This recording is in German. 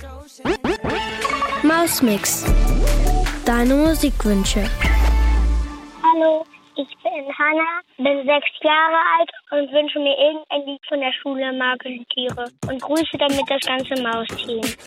Mausmix. Deine Musikwünsche. Hallo, ich bin Hanna, bin 6 Jahre alt und wünsche mir irgendein Lied von der Schule Magische Tiere und grüße damit das ganze Mausteam.